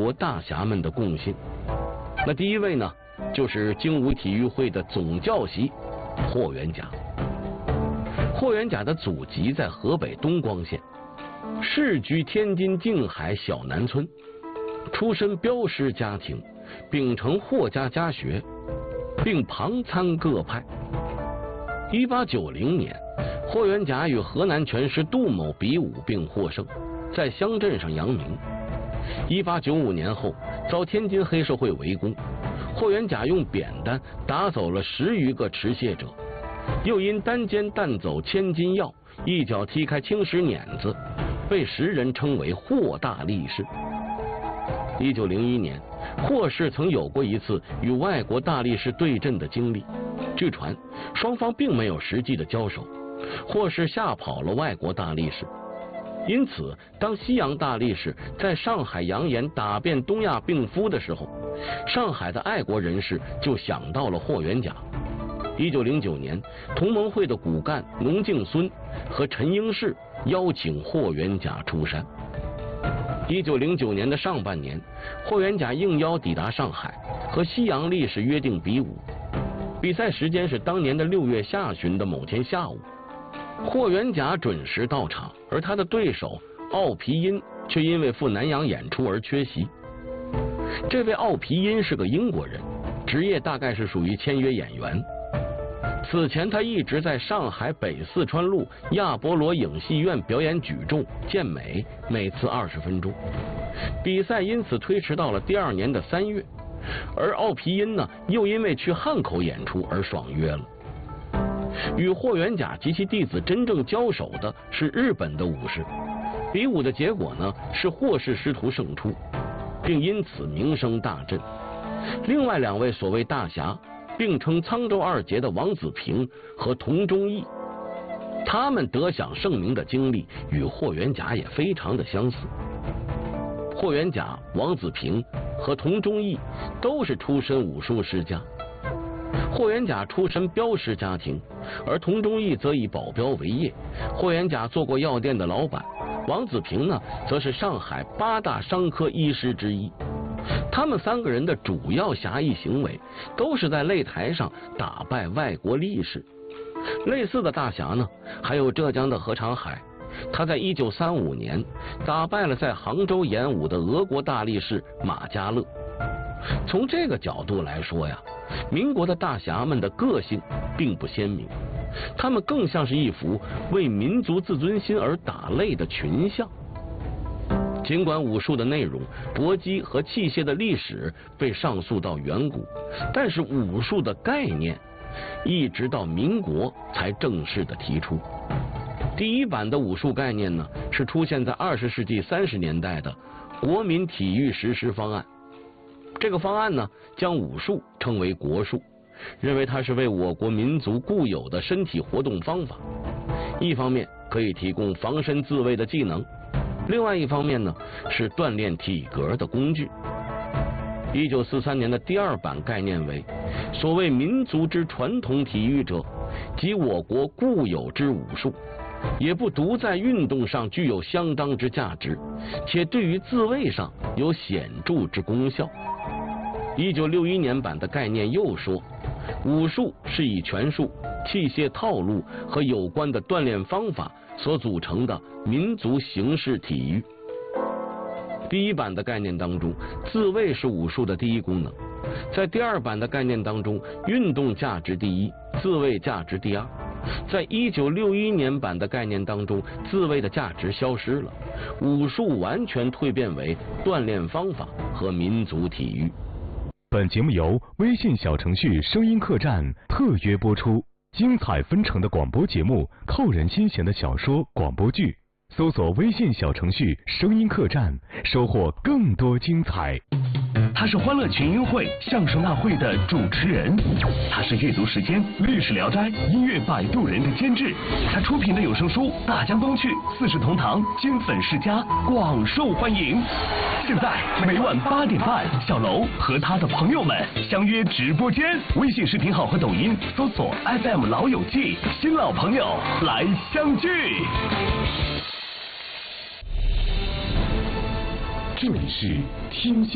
国大侠们的共性。那第一位呢，就是精武体育会的总教习霍元甲。霍元甲的祖籍在河北东光县，世居天津静海小南村，出身镖师家庭，秉承霍家家学，并旁参各派。1890年，霍元甲与河南拳师杜某比武并获胜，在乡镇上扬名。1895年后，遭天津黑社会围攻，霍元甲用扁担打走了10余个持械者，又因单肩弹走千斤药，一脚踢开青石碾子，被时人称为霍大力士。1901年，霍氏曾有过一次与外国大力士对阵的经历，据传双方并没有实际的交手，霍氏吓跑了外国大力士。因此，当西洋大力士在上海扬言打遍东亚病夫的时候，上海的爱国人士就想到了霍元甲。1909年，同盟会的骨干农敬孙和陈英士邀请霍元甲出山。1909年的上半年，霍元甲应邀抵达上海，和西洋力士约定比武。比赛时间是当年的6月下旬的某天下午。霍元甲准时到场，而他的对手奥皮因却因为赴南洋演出而缺席。这位奥皮因是个英国人，职业大概是属于签约演员。此前他一直在上海北四川路亚波罗影戏院表演举重、健美，每次20分钟。比赛因此推迟到了第2年的3月，而奥皮因呢，又因为去汉口演出而爽约了。与霍元甲及其弟子真正交手的是日本的武士，比武的结果呢是霍氏师徒胜出，并因此名声大振。另外2位所谓大侠，并称沧州2杰的王子平和童忠义，他们得享盛名的经历与霍元甲也非常的相似。霍元甲、王子平和童忠义都是出身武术世家。霍元甲出身镖师家庭，而童忠义则以保镖为业。霍元甲做过药店的老板，王子平呢，则是上海8大伤科医师之一。他们3个人的主要侠义行为，都是在擂台上打败外国力士。类似的大侠呢，还有浙江的何长海，他在1935年打败了在杭州演武的俄国大力士马家乐。从这个角度来说呀，民国的大侠们的个性并不鲜明，他们更像是一幅为民族自尊心而打擂的群像。尽管武术的内容、搏击和器械的历史被上溯到远古，但是武术的概念一直到民国才正式的提出。第1版的武术概念呢，是出现在20世纪30年代的国民体育实施方案。这个方案呢，将武术称为国术，认为它是为我国民族固有的身体活动方法。一方面可以提供防身自卫的技能，另外一方面呢，是锻炼体格的工具。1943年的第2版概念为：所谓民族之传统体育者，即我国固有之武术，也不独在运动上具有相当之价值，且对于自卫上有显著之功效。1961年版的概念又说，武术是以拳术、器械套路和有关的锻炼方法所组成的民族形式体育。第1版的概念当中，自卫是武术的第一功能；在第2版的概念当中，运动价值第一，自卫价值第2。在1961年版的概念当中，自卫的价值消失了，武术完全蜕变为锻炼方法和民族体育。 本节目由微信小程序声音客栈特约播出，精彩纷呈的广播节目，扣人心弦的小说、广播剧，搜索微信小程序声音客栈，收获更多精彩。 他是欢乐群英会相声大会的主持人，他是阅读时间历史聊斋音乐摆渡人的监制，他出品的有声书《大江东去》四世同堂金粉世家广受欢迎。现在每晚8点半，小楼和他的朋友们相约直播间，微信视频号和抖音搜索 FM 老友记，新老朋友来相聚。 这里是天下